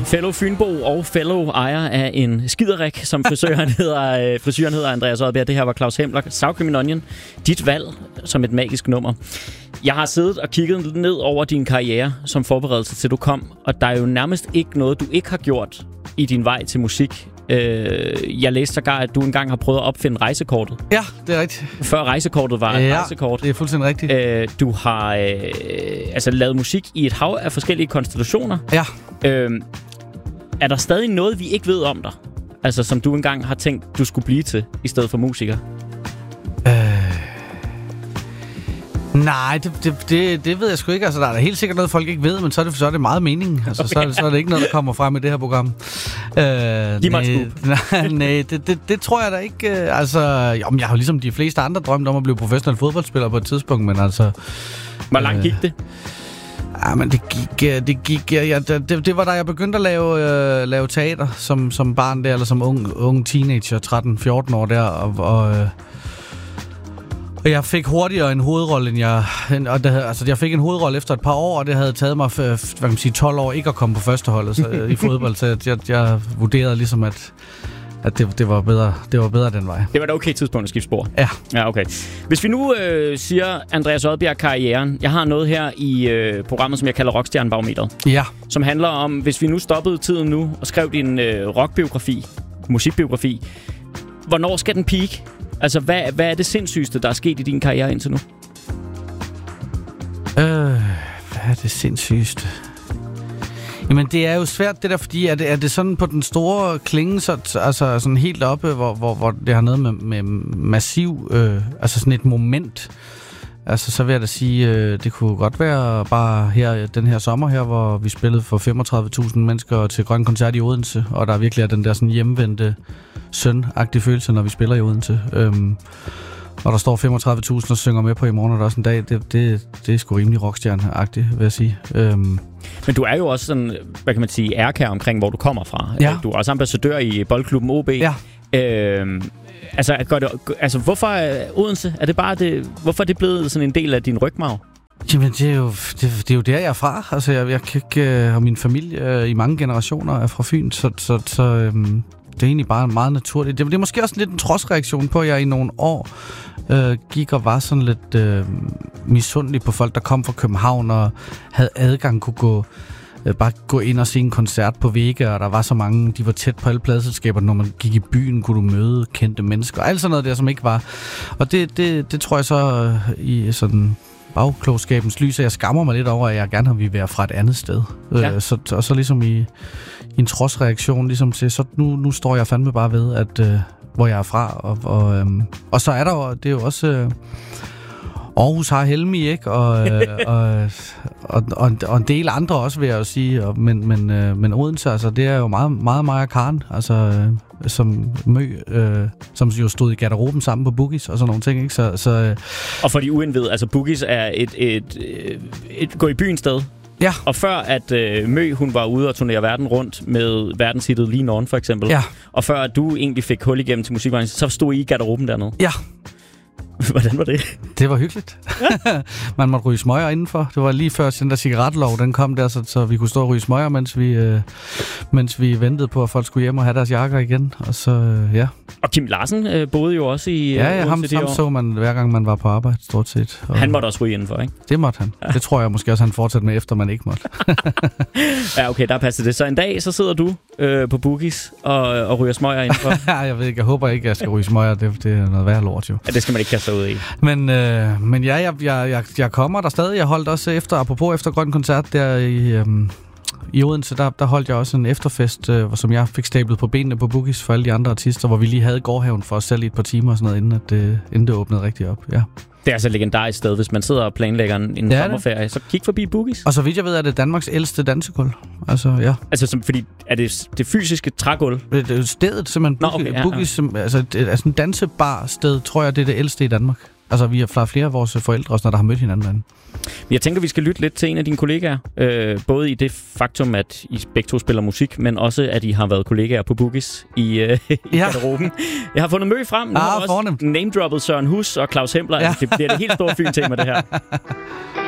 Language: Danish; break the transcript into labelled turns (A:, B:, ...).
A: fellow Fynbo og fellow ejer af en skiderik, som frisøren hedder Andreas Odbjerg. Det her var Claus Hempler, Sour Cream & Onion. Dit valg som et magisk nummer. Jeg har siddet og kigget ned over din karriere som forberedelse til du kom, og der er jo nærmest ikke noget, du ikke har gjort i din vej til musik. Jeg læste sågar, at du engang har prøvet at opfinde rejsekortet.
B: Ja, det er rigtigt.
A: Før rejsekortet var et rejsekort.
B: Det er fuldstændig rigtigt.
A: Du har lavet musik i et hav af forskellige konstellationer.
B: Ja.
A: Er der stadig noget, vi ikke ved om dig? Altså, som du engang har tænkt, du skulle blive til, i stedet for musiker?
B: Nej, det ved jeg sgu ikke. Altså, der er helt sikkert noget, folk ikke ved, men så er det meget meningen. Altså, okay. så er det ikke noget, der kommer frem i det her program. Nej, det tror jeg da ikke. Altså, jeg har ligesom de fleste andre drømt om at blive professionel fodboldspiller på et tidspunkt, men altså...
A: Hvor langt gik det?
B: Ja, men det var da jeg begyndte at lave teater som barn der, eller som ung teenager, 13-14 år der, og jeg fik hurtigere en hovedrolle, jeg fik en hovedrolle efter et par år, og det havde taget mig 12 år ikke at komme på førsteholdet i fodbold, så jeg vurderede ligesom, at det var bedre den vej. Det
A: var et okay tidspunkt at skifte spor?
B: Ja,
A: okay. Hvis vi nu siger Andreas Odbjerg-karrieren, jeg har noget her i programmet, som jeg kalder Rockstjernebarometeret.
B: Ja.
A: Som handler om, hvis vi nu stoppede tiden nu og skrev din rockbiografi, musikbiografi, hvornår skal den peak? Altså, hvad er det sindssygeste, der er sket i din karriere indtil nu?
B: Hvad er det sindssygeste? Jamen, det er jo svært, det der, fordi er det sådan på den store klinge, altså sådan helt oppe, hvor det har noget med massiv, altså sådan et moment. Altså, så vil jeg da sige, det kunne godt være bare her, den her sommer her, hvor vi spillede for 35.000 mennesker til Grøn Koncert i Odense, og der virkelig er den der sådan hjemvendte søn-agtige følelse, når vi spiller i Odense. Og der står 35.000 og synger med på i morgen, og der er sådan en dag, det er sgu rimelig rockstjerne-agtigt, vil jeg sige.
A: Men du er jo også sådan, hvad kan man sige, ærkær omkring, hvor du kommer fra.
B: Ja.
A: Du er også ambassadør i boldklubben OB.
B: Ja.
A: Hvorfor Odense? Hvorfor er det blevet sådan en del af din rygmarv?
B: Jamen, det er jo der, jeg er fra. Altså, jeg kan ikke, og min familie i mange generationer er fra Fyn, så det er egentlig bare meget naturligt. Det er måske også lidt en trodsreaktion på, at jeg i nogle år gik og var sådan lidt misundelig på folk, der kom fra København og havde adgang, kunne bare gå ind og se en koncert på Vega, og der var så mange, de var tæt på alle pladselskaber. Når man gik i byen, kunne du møde kendte mennesker. Alt sådan noget der, som ikke var. Og det tror jeg så i sådan bagklogskabens lys, at jeg skammer mig lidt over, at jeg gerne vil være fra et andet sted. Ja. Og så ligesom i en trodsreaktion, ligesom til, så nu står jeg fandme bare ved, at hvor jeg er fra. Og så er der jo, det er jo også... Aarhus har Helmi, ikke? Og en del andre også, vil jeg jo sige. Men Odense, altså, det er jo meget, meget Maja Karen, altså, som som jo stod i garderoben sammen på Boogies og sådan nogle ting, ikke? Så
A: og for de uindvidede, altså Boogies er et gå i byen sted.
B: Ja.
A: Og før at Mø, hun var ude og turnere verden rundt med verdenshittet Lean On, for eksempel.
B: Ja.
A: Og før at du egentlig fik hul igennem til musikbranchen, så stod I garderoben dernede.
B: Ja.
A: Hvordan var det?
B: Det var hyggeligt. Man måtte ryge smøger indenfor. Det var lige før den der cigaretlov, den kom der, så vi kunne stå og ryge smøger, mens vi ventede på, at folk skulle hjem og have deres jakker igen. Og så, ja. Og
A: Kim Larsen boede jo også i
B: ham så man hver gang, man var på arbejde, stort set. Og
A: han måtte også ryge indenfor, ikke?
B: Det måtte han. Ja. Det tror jeg måske også, han fortsatte med, efter man ikke måtte.
A: Ja, okay, der passede det. Så en dag, så sidder du på Boogies og ryger smøger indenfor.
B: Jeg ved ikke, jeg håber ikke, jeg skal ryge smøger. Det er noget værre lort, jo.
A: Ja, det skal man ikke kaste ud i.
B: Men ja, jeg kommer der stadig. Jeg holdt også apropos efter Grøn Koncert der i Odense, der holdt jeg også en efterfest, som jeg fik stablet på benene på Boogies for alle de andre artister, hvor vi lige havde gårdhaven for os selv i et par timer og sådan noget, inden det åbnede rigtig op. Ja.
A: Det er altså et legendarisk sted, hvis man sidder og planlægger en sommerferie, så kig forbi Boogies.
B: Og så vidt jeg ved, er det Danmarks ældste dansegulv. Altså, ja.
A: Altså, fordi er det fysiske trægulv?
B: Det er stedet, simpelthen. Boogies, altså en dansebar sted, tror jeg, det er det ældste i Danmark. Altså, vi har flere af vores forældre også, når der har mødt hinanden.
A: Jeg tænker, vi skal lytte lidt til en af dine kollegaer. Både i det faktum, at I begge to spiller musik, men også, at I har været kollegaer på Boogies i garderoben. Jeg har fundet Mø frem. Nu har også name-droppet Søren Hus og Claus Hempler. Ja. Altså, det bliver det helt store Fyn-tema, det her.